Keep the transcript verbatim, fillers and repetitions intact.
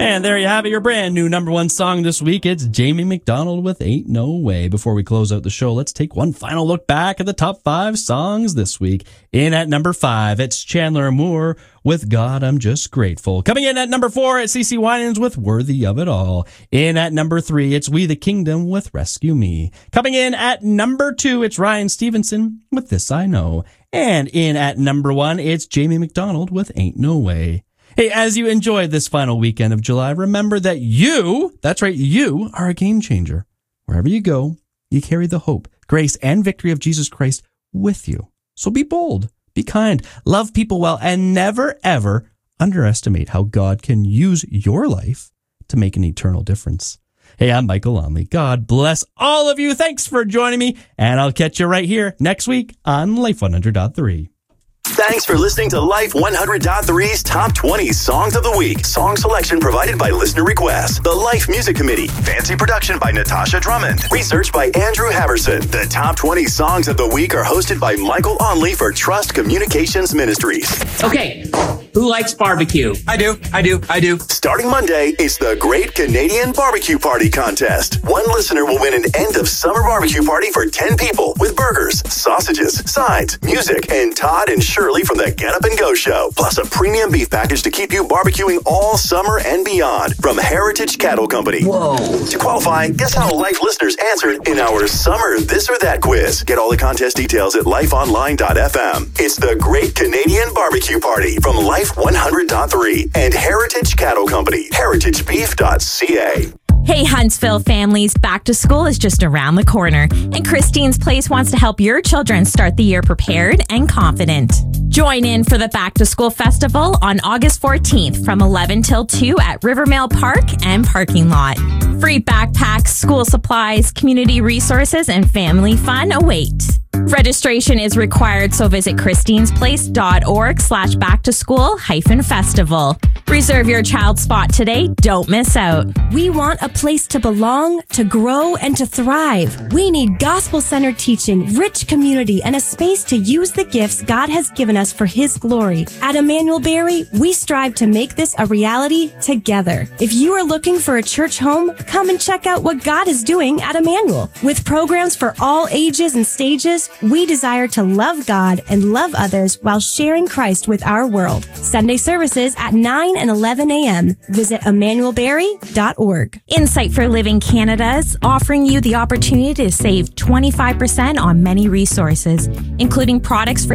And there you have it, your brand new number one song this week. It's Jamie McDonald with Ain't No Way. Before we close out the show, let's take one final look back at the top five songs this week. In at number five, it's Chandler Moore with God, I'm Just Grateful. Coming in at number four, it's CeCe Winans with Worthy of It All. In at number three, it's We the Kingdom with Rescue Me. Coming in at number two, it's Ryan Stevenson with This I Know. And in at number one, it's Jamie McDonald with Ain't No Way. Hey, as you enjoy this final weekend of July, remember that you, that's right, you are a game changer. Wherever you go, you carry the hope, grace, and victory of Jesus Christ with you. So be bold, be kind, love people well, and never, ever underestimate how God can use your life to make an eternal difference. Hey, I'm Michael Onley. God bless all of you. Thanks for joining me, and I'll catch you right here next week on Life one hundred point three. Thanks for listening to Life one hundred point three's Top twenty Songs of the Week. Song selection provided by listener request. The Life Music Committee. Fancy production by Natasha Drummond. Research by Andrew Haverson. The Top twenty Songs of the Week are hosted by Michael Onley for Trust Communications Ministries. Okay, who likes barbecue? I do, I do, I do. Starting Monday, it's the Great Canadian Barbecue Party Contest. One listener will win an end of summer barbecue party for ten people with burgers, sausages, sides, music, and Todd and Shirley from the Get Up and Go Show, plus a premium beef package to keep you barbecuing all summer and beyond from Heritage Cattle Company. Whoa. To qualify, guess how Life listeners answered in our Summer This or That quiz. Get all the contest details at life online dot f m. It's the Great Canadian Barbecue Party from Life one hundred point three and Heritage Cattle Company, heritage beef dot c a. Hey Huntsville families, back to school is just around the corner, and Christine's Place wants to help your children start the year prepared and confident. Join in for the Back to School Festival on August fourteenth from eleven till two at Rivermail Park and parking lot. Free backpacks, school supplies, community resources, and family fun await. Registration is required, so visit christinesplace.org slash back to school hyphen festival. Reserve your child's spot today. Don't miss out. We want a place to belong, to grow, and to thrive. We need gospel-centered teaching, rich community, and a space to use the gifts God has given us for His glory. At Emmanuel Berry, we strive to make this a reality together. If you are looking for a church home, come and check out what God is doing at Emmanuel. With programs for all ages and stages, we desire to love God and love others while sharing Christ with our world. Sunday services at nine and eleven a.m. Visit emmanuel berry dot org. Insight for Living Canada is offering you the opportunity to save twenty-five percent on many resources, including products for